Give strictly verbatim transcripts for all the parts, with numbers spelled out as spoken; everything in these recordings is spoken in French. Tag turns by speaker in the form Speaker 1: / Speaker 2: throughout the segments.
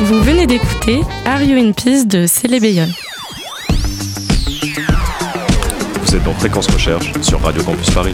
Speaker 1: Vous venez d'écouter Are You in Peace de Célé Bayonne.
Speaker 2: Vous êtes dans Fréquence Recherche sur Radio Campus Paris.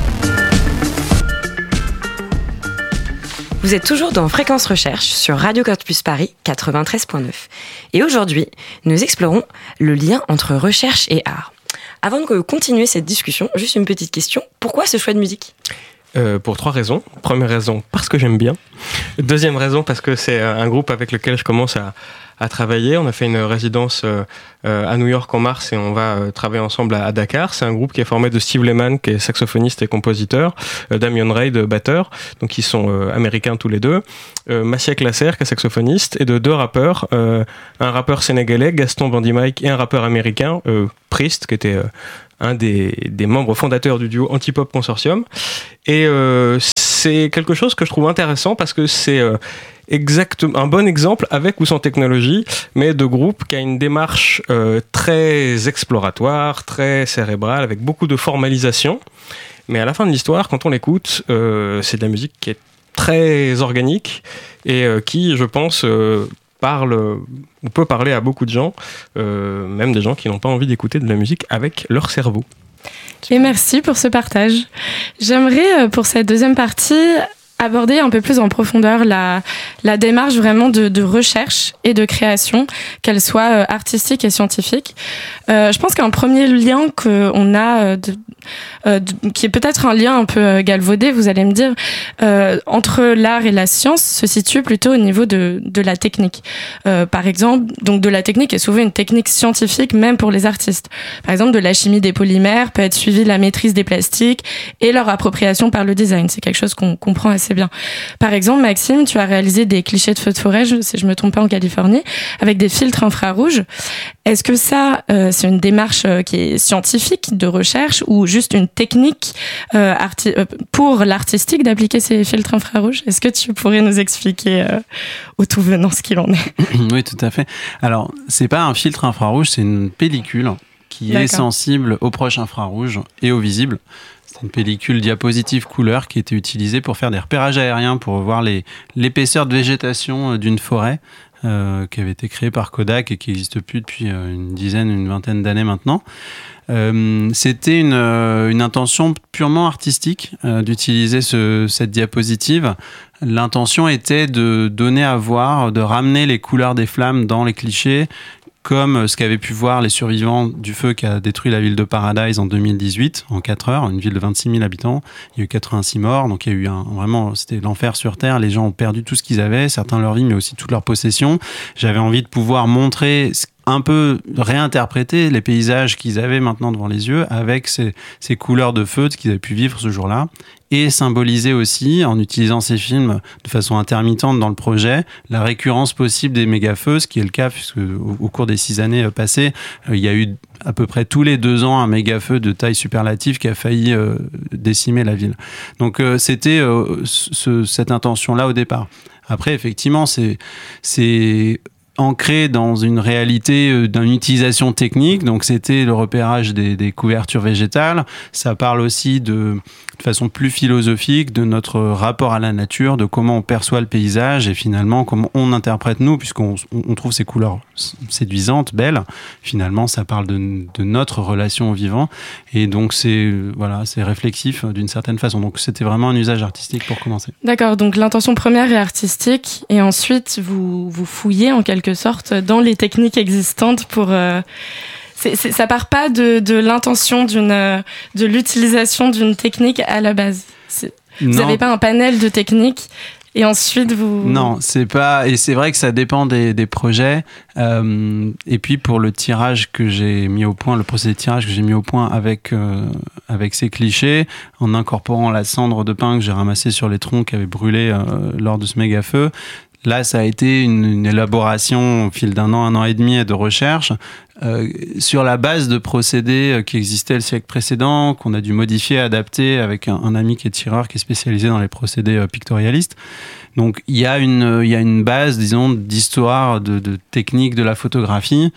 Speaker 3: Vous êtes toujours dans Fréquence Recherche sur Radio Campus Paris quatre-vingt-treize virgule neuf. Et aujourd'hui, nous explorons le lien entre recherche et art. Avant de continuer cette discussion, juste une petite question. Pourquoi ce choix de musique ?
Speaker 4: Euh, pour trois raisons. Première raison, parce que j'aime bien. Deuxième raison, parce que c'est un groupe avec lequel je commence à, à travailler. On a fait une résidence euh, à New York en mars et on va euh, travailler ensemble à, à Dakar. C'est un groupe qui est formé de Steve Lehman, qui est saxophoniste et compositeur, euh, Damien Reid, batteur, donc ils sont euh, américains tous les deux, euh, Massiek Lasser, qui est saxophoniste, et de deux rappeurs, euh, un rappeur sénégalais, Gaston Bandy Mike, et un rappeur américain, euh, Priest, qui était... Euh, un des, des membres fondateurs du duo Antipop Consortium. Et euh, c'est quelque chose que je trouve intéressant parce que c'est euh, exactement un bon exemple, avec ou sans technologie, mais de groupe qui a une démarche euh, très exploratoire, très cérébrale, avec beaucoup de formalisation. Mais à la fin de l'histoire, quand on l'écoute, euh, c'est de la musique qui est très organique et euh, qui, je pense... Euh, parle ou peut parler à beaucoup de gens, euh, même des gens qui n'ont pas envie d'écouter de la musique avec leur cerveau.
Speaker 1: Et merci pour ce partage. J'aimerais, pour cette deuxième partie, aborder un peu plus en profondeur la, la démarche vraiment de, de recherche et de création, qu'elle soit euh, artistique et scientifique. Euh, je pense qu'un premier lien qu'on a, de, euh, de, qui est peut-être un lien un peu galvaudé, vous allez me dire, euh, entre l'art et la science, se situe plutôt au niveau de, de la technique. Euh, par exemple, donc de la technique est souvent une technique scientifique, même pour les artistes. Par exemple, de la chimie des polymères peut être suivie la maîtrise des plastiques et leur appropriation par le design. C'est quelque chose qu'on comprend assez bien. Par exemple, Maxime, tu as réalisé des clichés de feux de forêt, si je me trompe pas, en Californie, avec des filtres infrarouges. Est-ce que ça, euh, c'est une démarche euh, qui est scientifique, de recherche, ou juste une technique euh, arti- euh, pour l'artistique d'appliquer ces filtres infrarouges ? Est-ce que tu pourrais nous expliquer euh, au tout venant ce qu'il en est ?
Speaker 5: Oui, tout à fait. Alors, c'est pas un filtre infrarouge, c'est une pellicule qui D'accord. est sensible aux proches infrarouges et aux visibles. C'est une pellicule diapositive couleur qui était utilisée pour faire des repérages aériens, pour voir les, l'épaisseur de végétation d'une forêt euh, qui avait été créée par Kodak et qui n'existe plus depuis euh, une dizaine, une vingtaine d'années maintenant. Euh, c'était une, euh, une intention purement artistique euh, d'utiliser ce, cette diapositive. L'intention était de donner à voir, de ramener les couleurs des flammes dans les clichés, comme ce qu'avaient pu voir les survivants du feu qui a détruit la ville de Paradise en deux mille dix-huit, en quatre heures, une ville de vingt-six mille habitants. Il y a eu quatre-vingt-six morts, donc il y a eu un, vraiment, c'était l'enfer sur Terre. Les gens ont perdu tout ce qu'ils avaient, certains leur vie, mais aussi toutes leurs possessions. J'avais envie de pouvoir montrer un peu réinterpréter les paysages qu'ils avaient maintenant devant les yeux avec ces, ces couleurs de feu qu'ils avaient pu vivre ce jour-là, et symboliser aussi, en utilisant ces films de façon intermittente dans le projet, la récurrence possible des méga-feux, ce qui est le cas puisque au, au cours des six années passées, euh, il y a eu à peu près tous les deux ans un méga-feu de taille superlative qui a failli euh, décimer la ville. Donc euh, c'était euh, ce, cette intention-là au départ. Après, effectivement, c'est... c'est ancré dans une réalité d'une utilisation technique, donc c'était le repérage des, des couvertures végétales. Ça parle aussi de, de façon plus philosophique de notre rapport à la nature, de comment on perçoit le paysage et finalement comment on interprète nous, puisqu'on on trouve ces couleurs séduisantes, belles. Finalement, ça parle de, de notre relation au vivant, et donc c'est voilà, c'est réflexif d'une certaine façon. Donc c'était vraiment un usage artistique pour commencer.
Speaker 1: D'accord, donc l'intention première est artistique, et ensuite vous vous fouillez en quelque sorte dans les techniques existantes pour euh, c'est, c'est, ça part pas de, de l'intention d'une euh, de l'utilisation d'une technique à la base. C'est, vous n'avez pas un panel de techniques et ensuite vous...
Speaker 5: Non, c'est pas... Et c'est vrai que ça dépend des, des projets. Euh, et puis pour le tirage que j'ai mis au point, le procédé de tirage que j'ai mis au point avec, euh, avec ces clichés, en incorporant la cendre de pin que j'ai ramassée sur les troncs qui avaient brûlé euh, lors de ce méga feu. Là, ça a été une, une élaboration au fil d'un an, un an et demi de recherche euh, sur la base de procédés qui existaient le siècle précédent, qu'on a dû modifier, adapter avec un, un ami qui est tireur, qui est spécialisé dans les procédés euh, pictorialistes. Donc, il y a une, il y a une base, disons, d'histoire, de, de technique de la photographie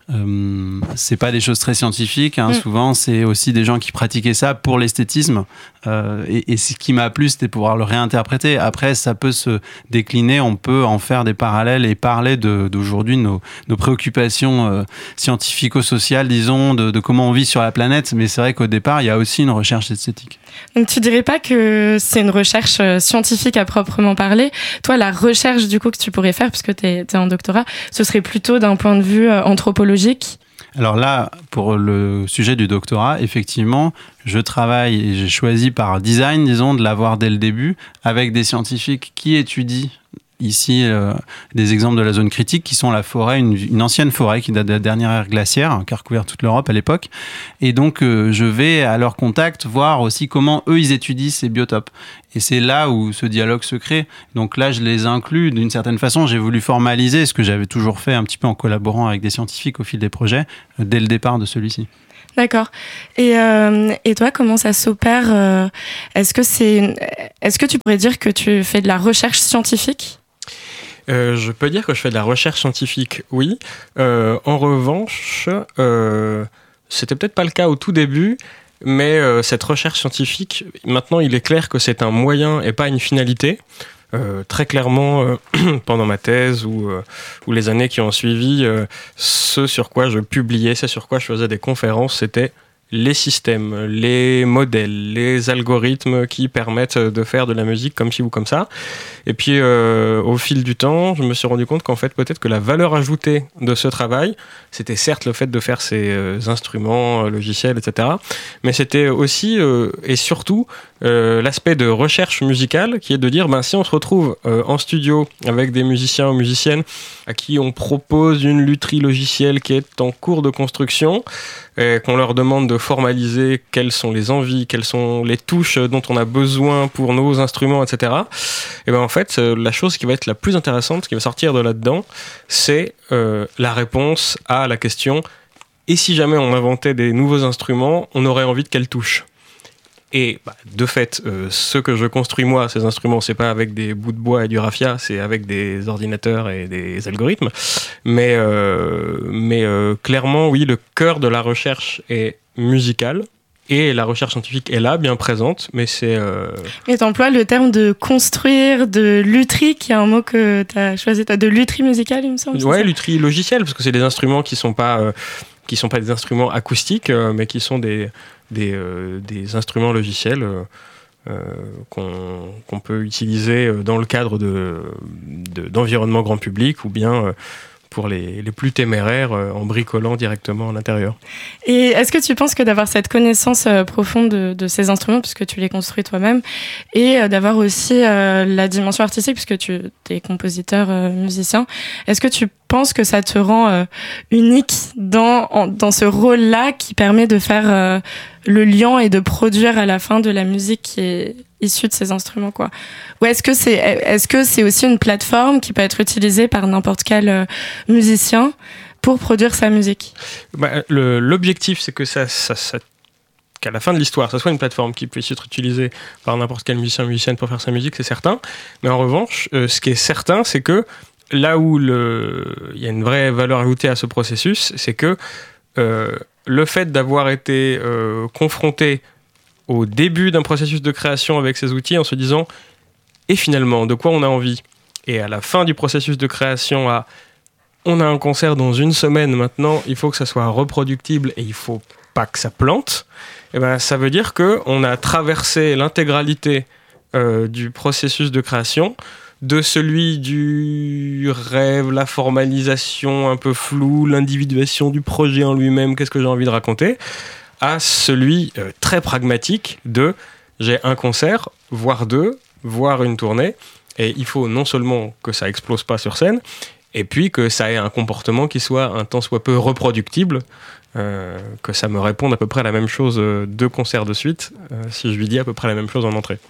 Speaker 5: Euh, c'est pas des choses très scientifiques, hein. Mmh. Souvent c'est aussi des gens qui pratiquaient ça pour l'esthétisme, euh, et, et ce qui m'a plu c'était pouvoir le réinterpréter. Après ça peut se décliner, on peut en faire des parallèles et parler de, d'aujourd'hui nos, nos préoccupations euh, scientifico-sociales, disons, de, de comment on vit sur la planète, mais c'est vrai qu'au départ il y a aussi une recherche esthétique.
Speaker 1: Donc tu dirais pas que c'est une recherche scientifique à proprement parler? Toi, la recherche du coup que tu pourrais faire, puisque tu es en doctorat, ce serait plutôt d'un point de vue anthropologique?
Speaker 5: Alors là, pour le sujet du doctorat, effectivement, je travaille et j'ai choisi par design, disons, de l'avoir dès le début, avec des scientifiques qui étudient ici euh, des exemples de la zone critique qui sont la forêt, une, une ancienne forêt qui date de la dernière ère glaciaire, qui a recouvert toute l'Europe à l'époque. Et donc, euh, je vais à leur contact voir aussi comment eux, ils étudient ces biotopes. Et c'est là où ce dialogue se crée. Donc là, je les inclus d'une certaine façon. J'ai voulu formaliser ce que j'avais toujours fait un petit peu en collaborant avec des scientifiques au fil des projets, euh, dès le départ de celui-ci.
Speaker 1: D'accord. Et, euh, et toi, comment ça s'opère euh, Est-ce que c'est, est-ce que tu pourrais dire que tu fais de la recherche scientifique ?
Speaker 4: Euh, je peux dire que je fais de la recherche scientifique, oui. Euh, en revanche, euh, c'était peut-être pas le cas au tout début, mais euh, cette recherche scientifique, maintenant, il est clair que c'est un moyen et pas une finalité. Euh, très clairement, euh, pendant ma thèse ou, euh, ou les années qui ont suivi, euh, ce sur quoi je publiais, ce sur quoi je faisais des conférences, c'était les systèmes, les modèles, les algorithmes qui permettent de faire de la musique comme ci ou comme ça. Et puis, euh, au fil du temps, je me suis rendu compte qu'en fait, peut-être que la valeur ajoutée de ce travail, c'était certes le fait de faire ces euh, instruments, euh, logiciels, et cetera, mais c'était aussi euh, et surtout euh, l'aspect de recherche musicale qui est de dire, ben, si on se retrouve euh, en studio avec des musiciens ou musiciennes à qui on propose une lutherie logicielle qui est en cours de construction, et qu'on leur demande de formaliser quelles sont les envies, quelles sont les touches dont on a besoin pour nos instruments, et cetera. Et ben en fait, la chose qui va être la plus intéressante, qui va sortir de là-dedans, c'est euh, la réponse à la question « Et si jamais on inventait des nouveaux instruments, on aurait envie de quelles touches ?» Et bah, de fait, euh, ce que je construis moi, ces instruments, c'est pas avec des bouts de bois et du raffia, c'est avec des ordinateurs et des algorithmes. Mais, euh, mais euh, clairement, oui, le cœur de la recherche est musical. Et la recherche scientifique est là, bien présente, mais c'est... Euh...
Speaker 1: Et tu emploies le terme de construire, de lutherie, qui est un mot que tu as choisi, de lutherie musicale, il me semble.
Speaker 4: Ouais, lutherie logicielle, parce que c'est des instruments qui sont pas, euh, qui sont pas des instruments acoustiques, euh, mais qui sont des... Des, euh, des instruments logiciels euh, euh, qu'on, qu'on peut utiliser dans le cadre de, de, d'environnement grand public ou bien euh, pour les, les plus téméraires euh, en bricolant directement à l'intérieur.
Speaker 1: Et est-ce que tu penses que d'avoir cette connaissance euh, profonde de, de ces instruments, puisque tu les construis toi-même, et euh, d'avoir aussi euh, la dimension artistique, puisque tu es compositeur, euh, musicien, est-ce que tu penses que ça te rend euh, unique dans, en, dans ce rôle-là qui permet de faire euh, le lien et de produire à la fin de la musique qui est issue de ces instruments, quoi? Ou est-ce que c'est, est-ce que c'est aussi une plateforme qui peut être utilisée par n'importe quel euh, musicien pour produire sa musique?
Speaker 4: Bah, le, l'objectif, c'est que ça, ça, ça, qu'à la fin de l'histoire, ça soit une plateforme qui puisse être utilisée par n'importe quel musicien ou musicienne pour faire sa musique, c'est certain. Mais en revanche, euh, ce qui est certain, c'est que là où le, il y a une vraie valeur ajoutée à ce processus, c'est que euh, le fait d'avoir été euh, confronté au début d'un processus de création avec ces outils en se disant « et finalement, de quoi on a envie ?» Et à la fin du processus de création, à « on a un concert dans une semaine maintenant, il faut que ça soit reproductible et il ne faut pas que ça plante », et ben, ça veut dire qu'on a traversé l'intégralité euh, du processus de création, de celui du rêve, la formalisation un peu floue, l'individuation du projet en lui-même, qu'est-ce que j'ai envie de raconter, à celui euh, très pragmatique de j'ai un concert, voire deux, voire une tournée, et il faut non seulement que ça explose pas sur scène, et puis que ça ait un comportement qui soit un tant soit peu reproductible, euh, que ça me réponde à peu près la même chose euh, deux concerts de suite, euh, si je lui dis à peu près la même chose en entrée.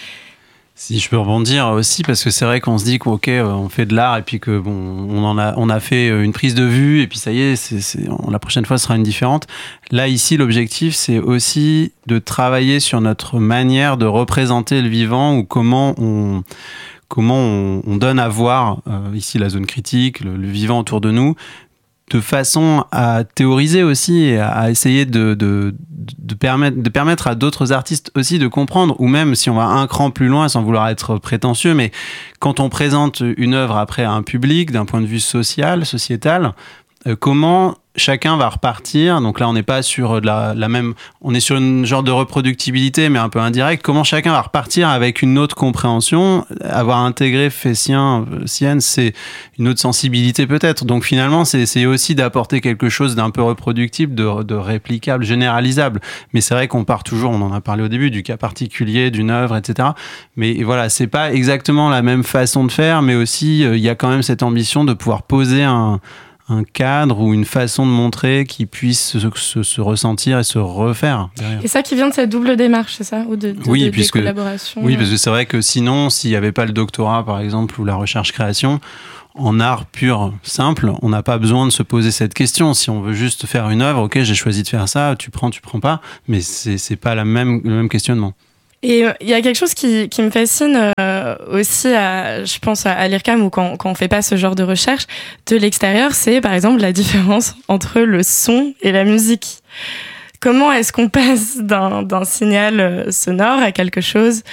Speaker 5: Si je peux rebondir aussi, parce que c'est vrai qu'on se dit qu'on on fait de l'art et puis que bon, on en a, on a fait une prise de vue et puis ça y est, c'est, c'est, la prochaine fois ce sera une différente. Là ici, l'objectif c'est aussi de travailler sur notre manière de représenter le vivant ou comment on, comment on, on donne à voir euh, ici la zone critique, le, le vivant autour de nous, de façon à théoriser aussi et à essayer de, de, de, permettre, de permettre à d'autres artistes aussi de comprendre, ou même si on va un cran plus loin sans vouloir être prétentieux, mais quand on présente une œuvre après à un public d'un point de vue social, sociétal, euh, comment chacun va repartir. Donc là, on n'est pas sur de la, la même... On est sur une genre de reproductibilité, mais un peu indirecte. Comment chacun va repartir avec une autre compréhension. Avoir intégré fait sien, sienne, c'est une autre sensibilité peut-être. Donc finalement, c'est, c'est aussi d'apporter quelque chose d'un peu reproductible, de, de réplicable, généralisable. Mais c'est vrai qu'on part toujours, on en a parlé au début, du cas particulier, d'une œuvre, et cetera. Mais voilà, c'est pas exactement la même façon de faire, mais aussi, il euh, y a quand même cette ambition de pouvoir poser un... un cadre ou une façon de montrer qui puisse se, se, se ressentir et se refaire derrière.
Speaker 1: Et ça qui vient de cette double démarche, c'est ça, ou de, de,
Speaker 5: oui,
Speaker 1: de
Speaker 5: puisque,
Speaker 1: des collaborations.
Speaker 5: Oui, parce que c'est vrai que sinon, s'il n'y avait pas le doctorat, par exemple, ou la recherche-création, en art pur, simple, on n'a pas besoin de se poser cette question. Si on veut juste faire une œuvre, ok, j'ai choisi de faire ça, tu prends, tu prends pas, mais c'est, c'est pas la même, le même questionnement.
Speaker 1: Et il y a quelque chose qui, qui me fascine euh, aussi, à, je pense à, à l'I R C A M ou quand, quand on fait pas ce genre de recherche de l'extérieur, c'est par exemple la différence entre le son et la musique. Comment est-ce qu'on passe d'un, d'un signal sonore à quelque chose,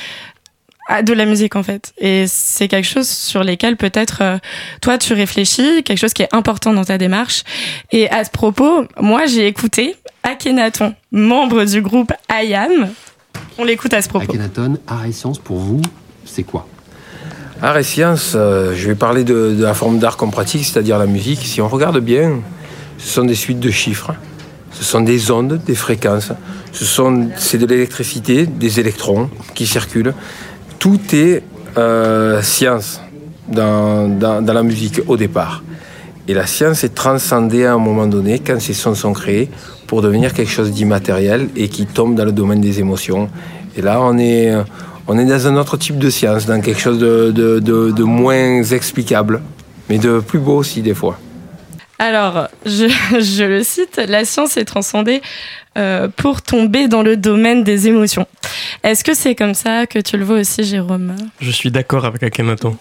Speaker 1: à de la musique en fait? Et c'est quelque chose sur lesquels peut-être euh, toi tu réfléchis, quelque chose qui est important dans ta démarche. Et à ce propos, moi j'ai écouté Akhenaton, membre du groupe I A M. On l'écoute à ce propos.
Speaker 6: Akhenaton, art et science, pour vous, c'est quoi?
Speaker 7: Art et science, euh, je vais parler de, de la forme d'art qu'on pratique, c'est-à-dire la musique. Si on regarde bien, ce sont des suites de chiffres, ce sont des ondes, des fréquences, ce sont, c'est de l'électricité, des électrons qui circulent. Tout est euh, science dans, dans, dans la musique au départ. Et la science est transcendée à un moment donné, quand ces sons sont créés, pour devenir quelque chose d'immatériel et qui tombe dans le domaine des émotions. Et là, on est, on est dans un autre type de science, dans quelque chose de, de, de, de moins explicable, mais de plus beau aussi des fois.
Speaker 1: Alors, je, je le cite, la science est transcendée euh, pour tomber dans le domaine des émotions. Est-ce que c'est comme ça que tu le vois aussi, Jérôme?
Speaker 4: Je suis d'accord avec Akhenaton.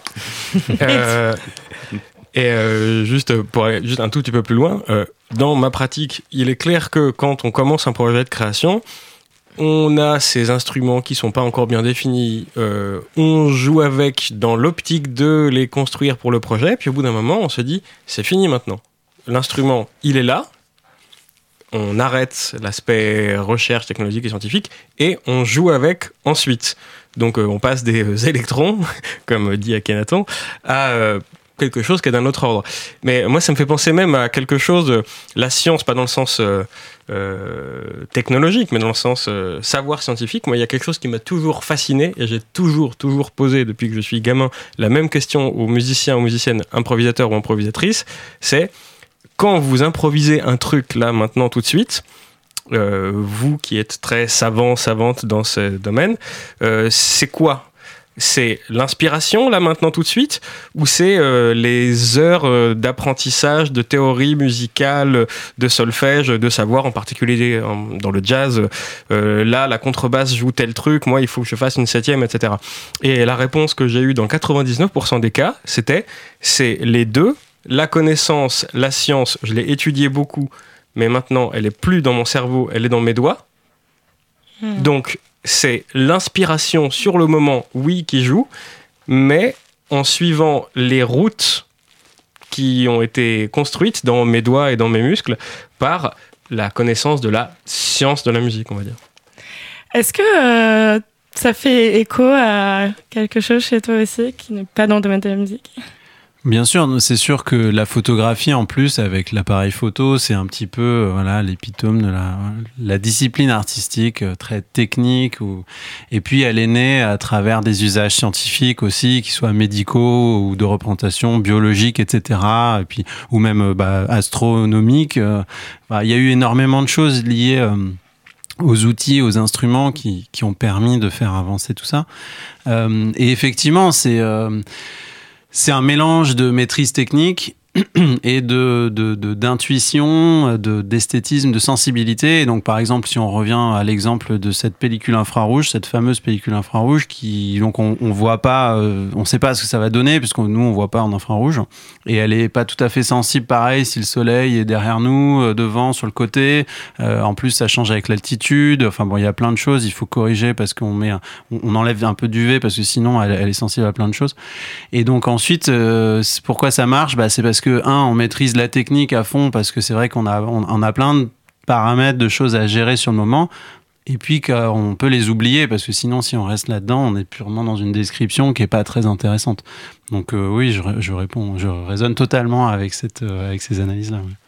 Speaker 4: euh, et euh, juste pour aller juste un tout petit peu plus loin, euh, dans ma pratique, il est clair que quand on commence un projet de création, on a ces instruments qui sont pas encore bien définis, euh, on joue avec dans l'optique de les construire pour le projet, puis au bout d'un moment, on se dit, c'est fini maintenant. L'instrument, il est là, on arrête l'aspect recherche technologique et scientifique, et on joue avec ensuite. Donc euh, on passe des euh, électrons, comme dit Akhenaton, à... Euh, quelque chose qui est d'un autre ordre. Mais moi, ça me fait penser même à quelque chose, euh, la science, pas dans le sens euh, euh, technologique, mais dans le sens euh, savoir scientifique. Moi, il y a quelque chose qui m'a toujours fasciné et j'ai toujours, toujours posé, depuis que je suis gamin, la même question aux musiciens, aux musiciennes, improvisateurs ou improvisatrices, c'est quand vous improvisez un truc, là, maintenant, tout de suite, euh, vous qui êtes très savant, savante dans ce domaine, euh, c'est quoi ? C'est l'inspiration, là, maintenant, tout de suite, ou c'est euh, les heures euh, d'apprentissage, de théorie musicale, de solfège, de savoir, en particulier en, dans le jazz, euh, là, la contrebasse joue tel truc, moi, il faut que je fasse une septième, et cetera. Et la réponse que j'ai eue dans quatre-vingt-dix-neuf pour cent des cas, c'était, c'est les deux, la connaissance, la science, je l'ai étudiée beaucoup, mais maintenant, elle est plus dans mon cerveau, elle est dans mes doigts. Mmh. Donc, c'est l'inspiration sur le moment, oui, qui joue, mais en suivant les routes qui ont été construites dans mes doigts et dans mes muscles par la connaissance de la science de la musique, on va dire.
Speaker 1: Est-ce que euh, ça fait écho à quelque chose chez toi aussi qui n'est pas dans le domaine de la musique ?
Speaker 5: Bien sûr, c'est sûr que la photographie, en plus, avec l'appareil photo, c'est un petit peu voilà, l'épitome de la, la discipline artistique très technique. Ou... Et puis, elle est née à travers des usages scientifiques aussi, qui soient médicaux ou de représentation biologique, et cetera. Et puis, ou même bah, astronomiques. Bah, il y a eu énormément de choses liées... Euh, aux outils, aux instruments qui, qui ont permis de faire avancer tout ça. Euh, et effectivement, c'est... Euh, C'est un mélange de maîtrise technique et de, de, de, d'intuition, de, d'esthétisme, de sensibilité. Et donc, par exemple, si on revient à l'exemple de cette pellicule infrarouge, cette fameuse pellicule infrarouge, qui, donc, on, on voit pas, euh, on sait pas ce que ça va donner, puisque nous, on voit pas en infrarouge. Et elle est pas tout à fait sensible, pareil, si le soleil est derrière nous, euh, devant, sur le côté. Euh, en plus, ça change avec l'altitude. Enfin, bon, il y a plein de choses. Il faut corriger parce qu'on met, un, on enlève un peu d'U V parce que sinon, elle, elle est sensible à plein de choses. Et donc, ensuite, euh, pourquoi ça marche? Bah, c'est parce que, un, on maîtrise la technique à fond, parce que c'est vrai qu'on a, on, on a plein de paramètres, de choses à gérer sur le moment, et puis qu'on peut les oublier, parce que sinon, si on reste là-dedans, on est purement dans une description qui n'est pas très intéressante. Donc euh, oui, je, je réponds, je résonne totalement avec, cette, euh, avec ces analyses-là. Oui.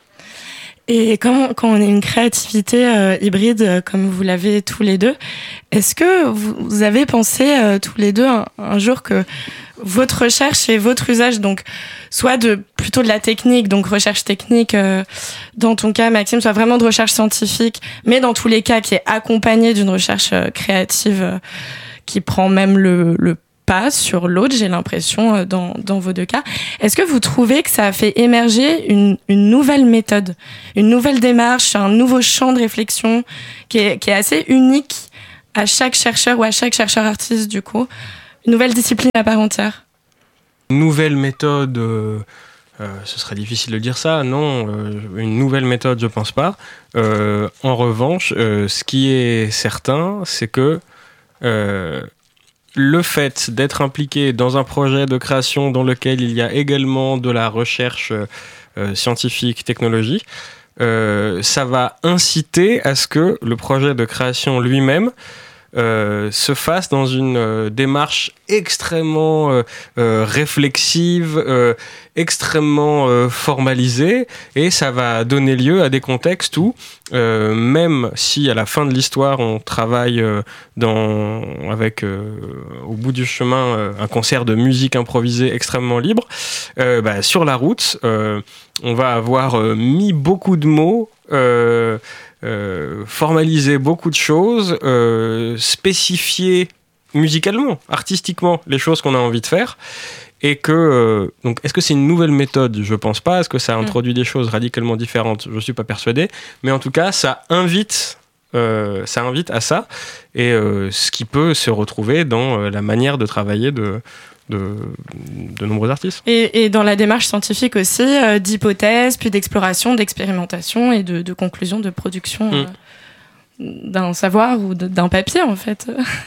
Speaker 1: Et quand, quand on a une créativité euh, hybride, euh, comme vous l'avez tous les deux, est-ce que vous, vous avez pensé euh, tous les deux un, un jour que votre recherche et votre usage, donc soit de plutôt de la technique, donc recherche technique, euh, dans ton cas Maxime, soit vraiment de recherche scientifique, mais dans tous les cas qui est accompagnée d'une recherche euh, créative euh, qui prend même le, le pas sur l'autre, j'ai l'impression, euh, dans, dans vos deux cas. Est-ce que vous trouvez que ça a fait émerger une, une nouvelle méthode, une nouvelle démarche, un nouveau champ de réflexion qui est, qui est assez unique à chaque chercheur ou à chaque chercheur artiste du coup? Une nouvelle discipline à part entière.
Speaker 4: Nouvelle méthode, euh, euh, ce serait difficile de dire ça. Non, euh, une nouvelle méthode, je pense pas. Euh, en revanche, euh, ce qui est certain, c'est que euh, le fait d'être impliqué dans un projet de création dans lequel il y a également de la recherche euh, scientifique, technologique, euh, ça va inciter à ce que le projet de création lui-même Euh, se fasse dans une euh, démarche extrêmement euh, euh, réflexive, euh, extrêmement euh, formalisée, et ça va donner lieu à des contextes où, euh, même si à la fin de l'histoire on travaille euh, dans, avec euh, au bout du chemin euh, un concert de musique improvisée extrêmement libre, euh, bah, sur la route euh, on va avoir euh, mis beaucoup de mots, euh, Euh, formaliser beaucoup de choses, euh, spécifier musicalement, artistiquement les choses qu'on a envie de faire, et que euh, donc est-ce que c'est une nouvelle méthode? Je pense pas. Est-ce que ça introduit des choses radicalement différentes? Je suis pas persuadé, mais en tout cas ça invite euh, ça invite à ça, et euh, ce qui peut se retrouver dans euh, la manière de travailler de De, de nombreux artistes.
Speaker 1: Et, et dans la démarche scientifique aussi, euh, d'hypothèses, puis d'exploration, d'expérimentation et de, de conclusion, de production euh, mmh. d'un savoir ou de, d'un papier, en fait.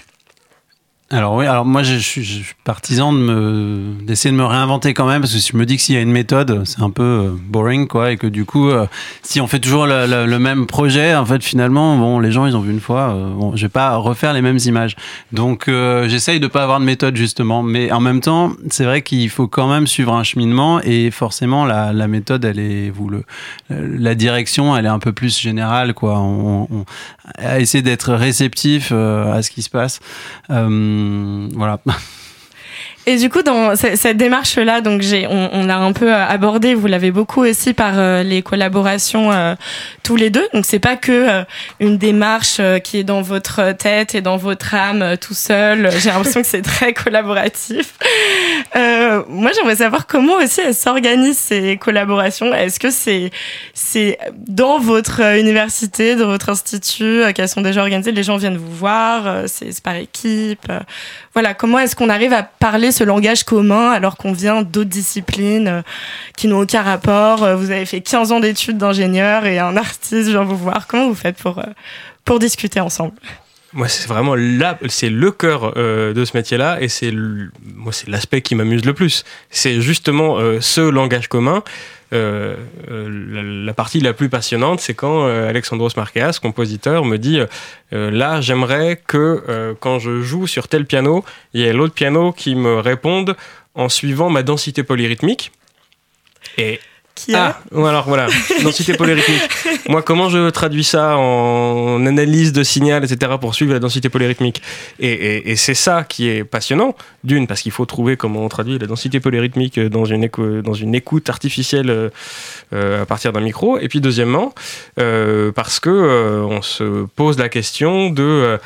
Speaker 5: Alors oui, alors moi je suis, je suis partisan de me, d'essayer de me réinventer quand même, parce que si je me dis que s'il y a une méthode, c'est un peu boring, quoi, et que du coup, euh, si on fait toujours le, le, le même projet, en fait, finalement, bon, les gens, ils ont vu une fois, euh, bon, je vais pas refaire les mêmes images. Donc, euh, j'essaye de pas avoir de méthode, justement, mais en même temps, c'est vrai qu'il faut quand même suivre un cheminement, et forcément, la, la méthode, elle est, vous le, la direction, elle est un peu plus générale, quoi. On, on à essayer d'être réceptif euh, à ce qui se passe. Euh, Voilà.
Speaker 1: Et du coup, dans cette démarche-là, donc j'ai, on, on a un peu abordé, vous l'avez beaucoup aussi par euh, les collaborations euh, tous les deux. Donc c'est pas que euh, une démarche euh, qui est dans votre tête et dans votre âme euh, tout seul. J'ai l'impression que c'est très collaboratif. Euh, moi, j'aimerais savoir comment aussi elles s'organisent ces collaborations. Est-ce que c'est c'est dans votre université, dans votre institut, euh, qu'elles sont déjà organisées? Les gens viennent vous voir, euh, c'est, c'est par équipe. Euh, voilà, comment est-ce qu'on arrive à parler ce langage commun alors qu'on vient d'autres disciplines euh, qui n'ont aucun rapport? euh, Vous avez fait quinze ans d'études d'ingénieur et un artiste vient vous voir. Comment vous faites pour, euh, pour discuter ensemble?
Speaker 4: Moi, c'est vraiment là, c'est le cœur euh, de ce métier-là, et c'est le, moi, c'est l'aspect qui m'amuse le plus. C'est justement euh, ce langage commun. Euh, euh, la, la partie la plus passionnante, c'est quand euh, Alexandros Markeas, compositeur, me dit euh, là, j'aimerais que euh, quand je joue sur tel piano, il y ait l'autre piano qui me réponde en suivant ma densité polyrythmique. Et
Speaker 3: qu'il y a.
Speaker 4: Ah, alors voilà, densité polyrythmique. Moi, comment je traduis ça en analyse de signal, et cetera, pour suivre la densité polyrythmique. Et, et, et c'est ça qui est passionnant. D'une, parce qu'il faut trouver comment on traduit la densité polyrythmique dans une, éco, dans une écoute artificielle euh, à partir d'un micro. Et puis deuxièmement, euh, parce que euh, on se pose la question de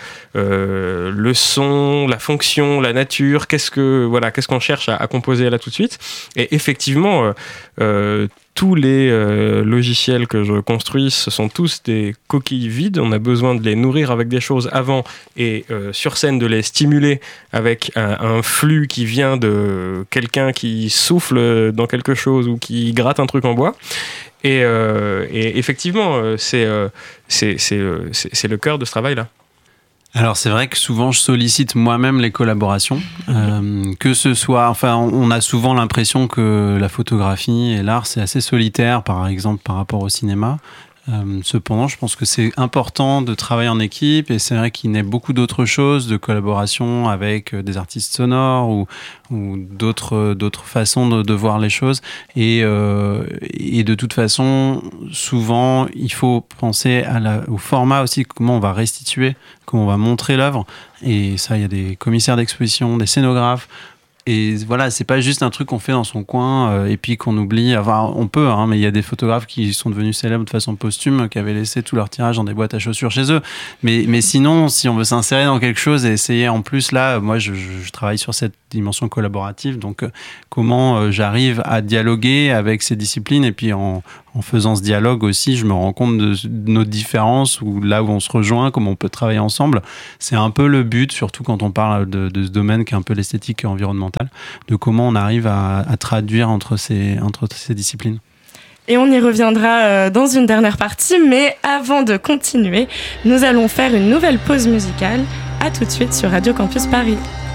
Speaker 4: euh, le son, la fonction, la nature, qu'est-ce que voilà, qu'est-ce qu'on cherche à, à composer là tout de suite. Et effectivement, euh, euh, tous les euh, logiciels que je construis, ce sont tous des coquilles vides. On a besoin de les nourrir avec des choses avant et euh, sur scène de les stimuler avec un, un flux qui vient de quelqu'un qui souffle dans quelque chose ou qui gratte un truc en bois. Et, euh, et effectivement, c'est, euh, c'est, c'est, c'est, c'est le cœur de ce travail-là.
Speaker 5: Alors c'est vrai que souvent je sollicite moi-même les collaborations, euh, que ce soit, enfin on a souvent l'impression que la photographie et l'art c'est assez solitaire par exemple par rapport au cinéma. Euh, cependant, je pense que c'est important de travailler en équipe et c'est vrai qu'il naît beaucoup d'autres choses, de collaboration avec des artistes sonores ou, ou d'autres, d'autres façons de, de voir les choses. Et, euh, et de toute façon, souvent, il faut penser à la, au format aussi, comment on va restituer, comment on va montrer l'œuvre. Et ça, il y a des commissaires d'exposition, des scénographes. Et voilà, c'est pas juste un truc qu'on fait dans son coin euh, et puis qu'on oublie. Enfin, on peut, hein, mais il y a des photographes qui sont devenus célèbres de façon posthume, qui avaient laissé tout leur tirage dans des boîtes à chaussures chez eux. Mais, mais sinon, si on veut s'insérer dans quelque chose et essayer, en plus, là, moi, je, je travaille sur cette dimension collaborative. Donc, euh, comment euh, j'arrive à dialoguer avec ces disciplines et puis en, en faisant ce dialogue aussi, je me rends compte de, de nos différences ou là où on se rejoint, comment on peut travailler ensemble. C'est un peu le but, surtout quand on parle de, de ce domaine qui est un peu l'esthétique environnementale, de comment on arrive à, à traduire entre ces, entre ces disciplines.
Speaker 1: Et on y reviendra dans une dernière partie, mais avant de continuer, nous allons faire une nouvelle pause musicale. À tout de suite sur Radio Campus Paris.